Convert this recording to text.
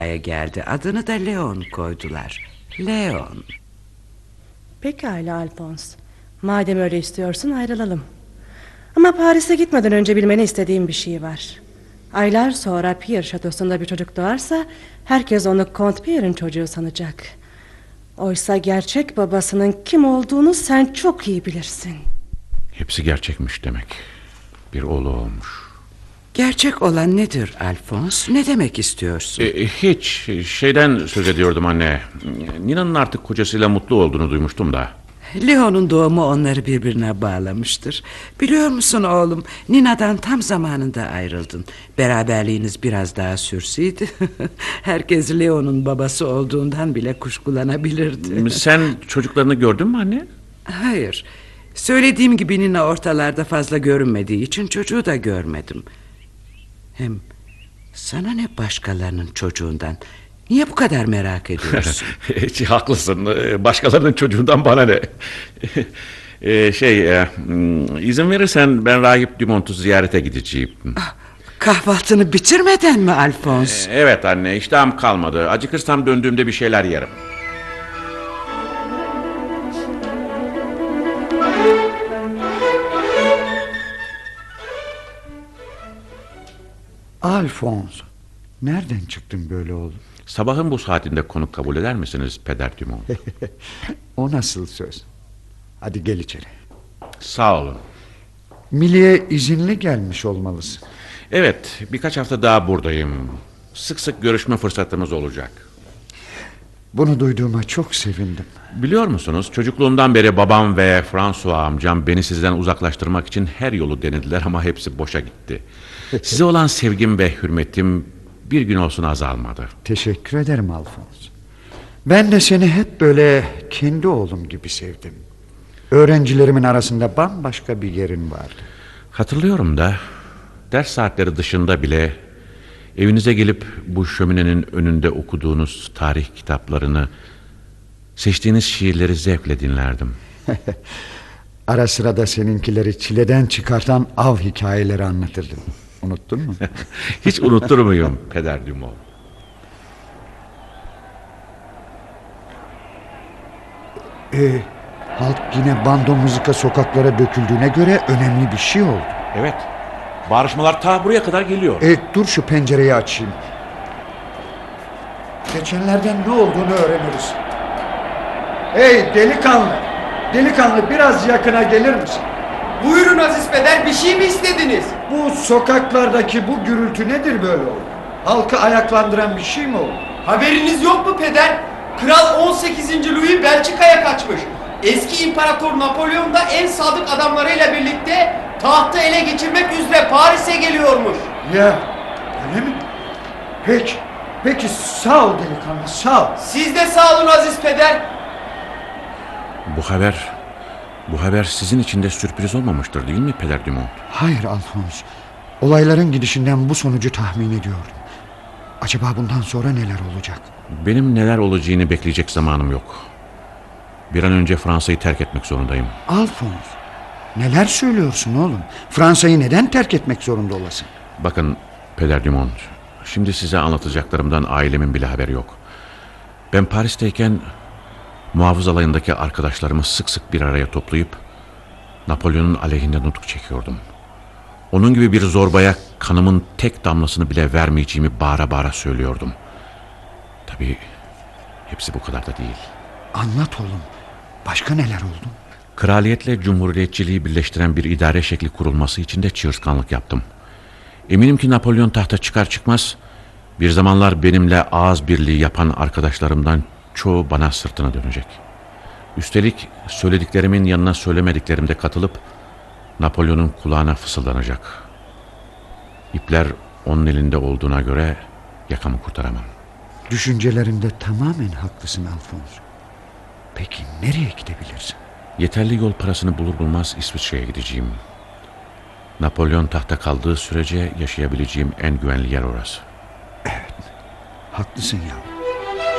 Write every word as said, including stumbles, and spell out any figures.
geldi. Adını da Leon koydular. Leon. Pekala Alphonse. Madem öyle istiyorsun ayrılalım. Ama Paris'e gitmeden önce bilmeni istediğim bir şey var. Aylar sonra Pierre şatosunda bir çocuk doğarsa herkes onu Kont Pierre'in çocuğu sanacak. Oysa gerçek babasının kim olduğunu sen çok iyi bilirsin. Hepsi gerçekmiş demek. Bir oğlu olmuş. Gerçek olan nedir Alphonse? Ne demek istiyorsun? E, hiç. Şeyden söz ediyordum anne. Nina'nın artık kocasıyla mutlu olduğunu duymuştum da. Leon'un doğumu onları birbirine bağlamıştır. Biliyor musun oğlum, Nina'dan tam zamanında ayrıldın. Beraberliğiniz biraz daha sürseydi herkes Leon'un babası olduğundan bile kuşkulanabilirdi. Sen çocuklarını gördün mü anne? Hayır. Söylediğim gibi Nina ortalarda fazla görünmediği için çocuğu da görmedim. Hem sana ne başkalarının çocuğundan? Niye bu kadar merak ediyorsun? Haklısın. Başkalarının çocuğundan bana ne? ee, şey, e, izin verirsen ben Rahip Dumont'u ziyarete gideceğim. Ah, kahvaltını bitirmeden mi Alphonse? Ee, evet anne, iştahım kalmadı. Acıkırsam döndüğümde bir şeyler yerim. Alphonse, nereden çıktın böyle oğlum? Sabahın bu saatinde konuk kabul eder misiniz Peder Dumont? O nasıl söz? Hadi gel içeri. Sağ olun. Milliye izinli gelmiş olmalısın. Evet, birkaç hafta daha buradayım. Sık sık görüşme fırsatımız olacak. Bunu duyduğuma çok sevindim. Biliyor musunuz, çocukluğumdan beri babam ve François amcam beni sizden uzaklaştırmak için her yolu denediler ama hepsi boşa gitti. Size olan sevgim ve hürmetim bir gün olsun azalmadı. Teşekkür ederim Alphonse. Ben de seni hep böyle kendi oğlum gibi sevdim. Öğrencilerimin arasında bambaşka bir yerin vardı. Hatırlıyorum da ders saatleri dışında bile evinize gelip bu şöminenin önünde okuduğunuz tarih kitaplarını, seçtiğiniz şiirleri zevkle dinlerdim. Ara sıra da seninkileri çileden çıkartan av hikayeleri anlatırdım. Unuttun mu? Hiç unutur muyum Peder Dumont? Ee, halk yine bando muzika sokaklara döküldüğüne göre önemli bir şey oldu. Evet. Bağırışmalar ta buraya kadar geliyor. E, dur şu pencereyi açayım. Geçenlerden ne olduğunu öğreniriz. Hey delikanlı! Delikanlı biraz yakına gelir misin? Buyurun Aziz Peder, bir şey mi istediniz? Bu sokaklardaki bu gürültü nedir böyle oldu? Halkı ayaklandıran bir şey mi oldu? Haberiniz yok mu Peder? Kral on sekizinci Louis Belçika'ya kaçmış. Eski İmparator Napolyon da en sadık adamlarıyla birlikte tahtı ele geçirmek üzere Paris'e geliyormuş. Ya öyle mi? Peki, peki sağ ol delikanlı, sağ ol. Siz de sağ olun Aziz Peder. Bu haber, bu haber sizin için de sürpriz olmamıştır değil mi Peder Dumont? Hayır Alphonse. Olayların gidişinden bu sonucu tahmin ediyordum. Acaba bundan sonra neler olacak? Benim neler olacağını bekleyecek zamanım yok. Bir an önce Fransa'yı terk etmek zorundayım. Alphonse, neler söylüyorsun oğlum? Fransa'yı neden terk etmek zorunda olasın? Bakın Peder Dumont, şimdi size anlatacaklarımdan ailemin bile haberi yok. Ben Paris'teyken muhafız alayındaki arkadaşlarımı sık sık bir araya toplayıp Napolyon'un aleyhinde nutuk çekiyordum. Onun gibi bir zorbaya kanımın tek damlasını bile vermeyeceğimi bağıra bağıra söylüyordum. Tabii hepsi bu kadar da değil. Anlat oğlum. Başka neler oldu? Kraliyetle cumhuriyetçiliği birleştiren bir idare şekli kurulması için de çığırtkanlık yaptım. Eminim ki Napolyon tahta çıkar çıkmaz bir zamanlar benimle ağız birliği yapan arkadaşlarımdan çoğu bana sırtına dönecek. Üstelik söylediklerimin yanına söylemediklerim de katılıp Napolyon'un kulağına fısıldanacak. İpler onun elinde olduğuna göre yakamı kurtaramam. Düşüncelerinde tamamen haklısın Alphonse. Peki nereye gidebilirsin? Yeterli yol parasını bulur bulmaz İsviçre'ye gideceğim. Napolyon tahta kaldığı sürece yaşayabileceğim en güvenli yer orası. Evet, haklısın yavrum.